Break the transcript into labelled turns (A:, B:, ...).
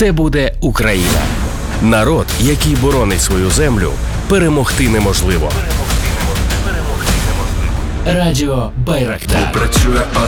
A: це буде Україна. Народ, який боронить свою землю, перемогти неможливо. Радіо Байрактар.